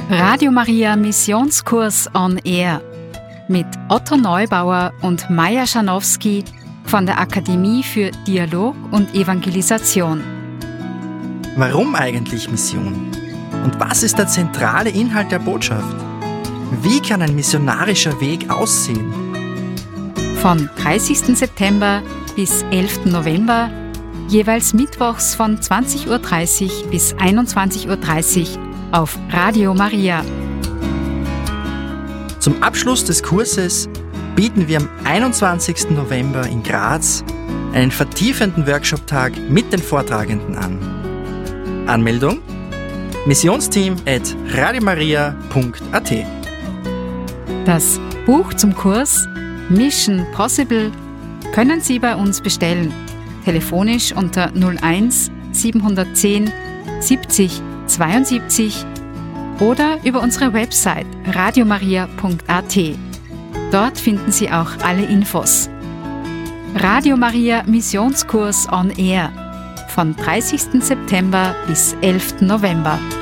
Radio Maria Missionskurs on Air mit Otto Neubauer und Maja Schanowski von der Akademie für Dialog und Evangelisation. Warum eigentlich Mission? Und was ist der zentrale Inhalt der Botschaft? Wie kann ein missionarischer Weg aussehen? Vom 30. September bis 11. November, jeweils mittwochs von 20.30 Uhr bis 21.30 Uhr auf Radio Maria. Zum Abschluss des Kurses bieten wir am 21. November in Graz einen vertiefenden Workshop-Tag mit den Vortragenden an. Anmeldung: missionsteam@radiomaria.at. Das Buch zum Kurs Mission Possible können Sie bei uns bestellen. Telefonisch unter 01 710 70 72 oder über unsere Website radiomaria.at. Dort finden Sie auch alle Infos. Radio Maria Missionskurs on Air von 30. September bis 11. November.